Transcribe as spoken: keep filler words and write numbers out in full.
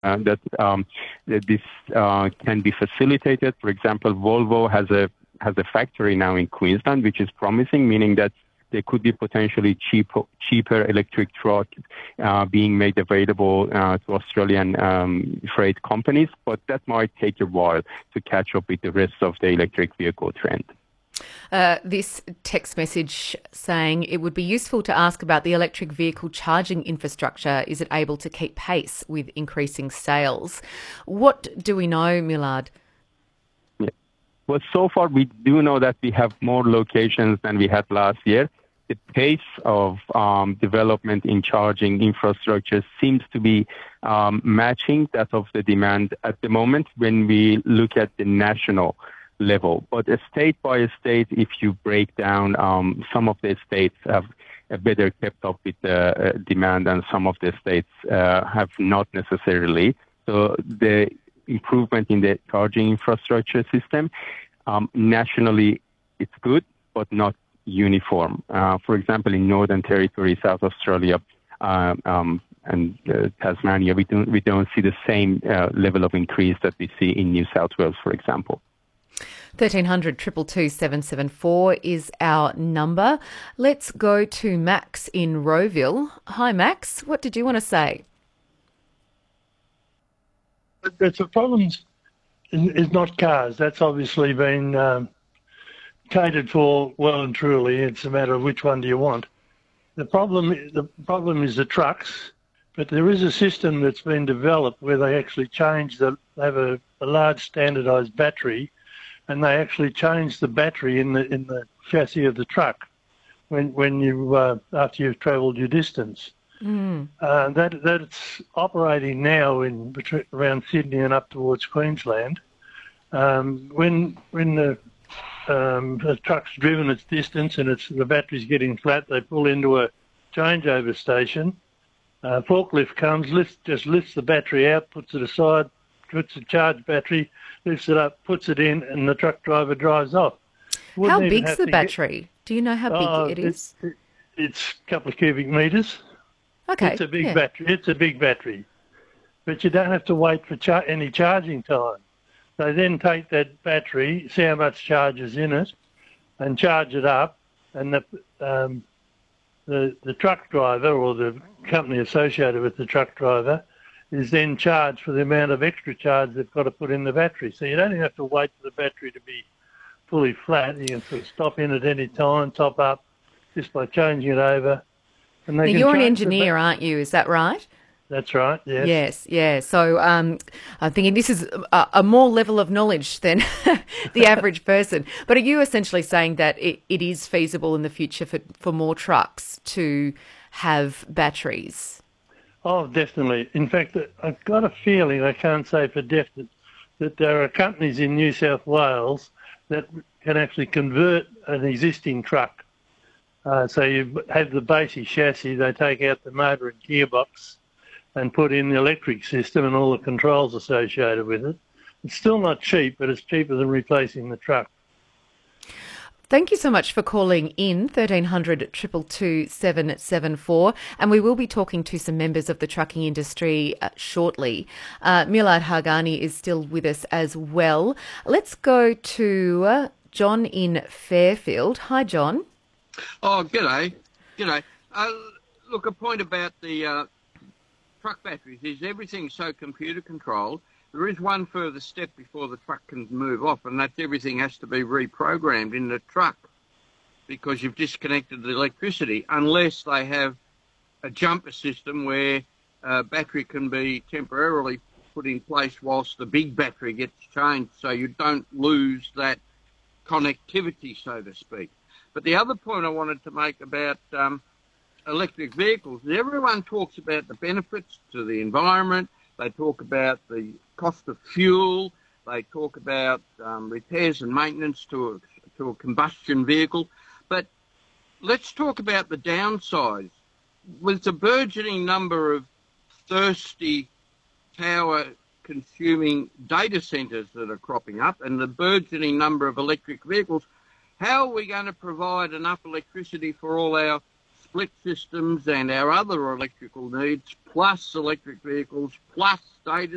uh, that, um, that this uh, can be facilitated. For example, Volvo has a has a factory now in Queensland, which is promising, meaning that there could be potentially cheaper, cheaper electric trucks uh, being made available uh, to Australian um, freight companies, but that might take a while to catch up with the rest of the electric vehicle trend. Uh, this text message saying it would be useful to ask about the electric vehicle charging infrastructure. Is it able to keep pace with increasing sales? What do we know, Millard? Yeah. Well, so far we do know that we have more locations than we had last year. The pace of um, development in charging infrastructure seems to be um, matching that of the demand at the moment when we look at the national level. But a state by state, if you break down, um, some of the states have uh, better kept up with the uh, demand and some of the states uh, have not necessarily. So the improvement in the charging infrastructure system, um, nationally, it's good, but not uniform. Uh, for example, in Northern Territory, South Australia, uh, um, and uh, Tasmania, we don't, we don't see the same uh, level of increase that we see in New South Wales, for example. thirteen hundred, two two two, seven seven four is our number. Let's go to Max in Rowville. Hi, Max. What did you want to say? The problem is not cars. That's obviously been um, catered for well and truly. It's a matter of which one do you want. The problem, the problem is the trucks, but there is a system that's been developed where they actually change the, they have a, a large standardised battery, and they actually change the battery in the in the chassis of the truck when when you uh, after you've travelled your distance. Mm. Uh, that that's operating now in between, around Sydney and up towards Queensland. Um, when when the um, the truck's driven its distance and it's the battery's getting flat, they pull into a changeover station. Uh, forklift comes, lifts just lifts the battery out, puts it aside, puts a charged battery, lifts it up, puts it in, and the truck driver drives off. Wouldn't how big's the battery? Get... Do you know how big uh, it is? It, it's a couple of cubic metres. Okay. It's a big yeah. battery. It's a big battery. But you don't have to wait for char- any charging time. They then take that battery, see how much charge is in it, and charge it up, and the um, the, the truck driver or the company associated with the truck driver is then charged for the amount of extra charge they've got to put in the battery. So you don't even have to wait for the battery to be fully flat. You can sort of stop in at any time, top up, just by changing it over. And they now, can you're an engineer, aren't you? Is that right? That's right, yes. Yes, yeah. So um, I'm thinking this is a, a more level of knowledge than the average person. But are you essentially saying that it, it is feasible in the future for, for more trucks to have batteries? Oh, definitely. In fact, I've got a feeling, I can't say for definite, that there are companies in New South Wales that can actually convert an existing truck. Uh, so you have the basic chassis, they take out the motor and gearbox and put in the electric system and all the controls associated with it. It's still not cheap, but it's cheaper than replacing the truck. Thank you so much for calling in, thirteen hundred, two two two, seven seven four. And we will be talking to some members of the trucking industry uh, shortly. Uh, Millard Hargani is still with us as well. Let's go to uh, John in Fairfield. Hi, John. Oh, g'day. G'day. Uh, look, a point about the uh, truck batteries is everything's so computer controlled. There is one further step before the truck can move off, and that's everything has to be reprogrammed in the truck because you've disconnected the electricity, unless they have a jumper system where a battery can be temporarily put in place whilst the big battery gets changed, so you don't lose that connectivity, so to speak. But the other point I wanted to make about um, electric vehicles is everyone talks about the benefits to the environment. They talk about the cost of fuel. They talk about um, repairs and maintenance to a, to a combustion vehicle. But let's talk about the downsides. With the burgeoning number of thirsty power-consuming data centres that are cropping up and the burgeoning number of electric vehicles, how are we going to provide enough electricity for all our split systems and our other electrical needs, plus electric vehicles, plus data